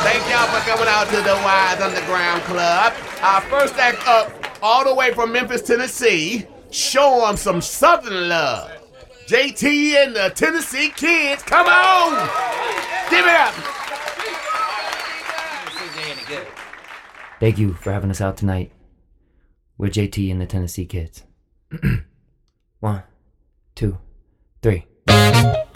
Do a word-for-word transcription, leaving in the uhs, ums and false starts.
Thank y'all for coming out to the Wise Underground Club. Our first act up, all the way from Memphis, Tennessee. Show them some Southern love. J T and the Tennessee Kids, come on! Give it up! Thank you for having us out tonight. We're J T and the Tennessee Kids. One, two, three.